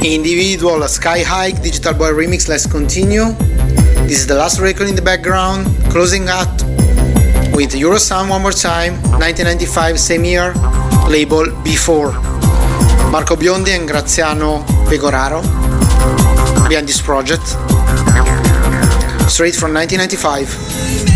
Individual, Sky High, Digital Boy remix, let's continue. This is the last record in the background, closing out with Eurosound one more time, 1995, same year, label B4. Marco Biondi and Graziano Pegoraro behind this project, straight from 1995.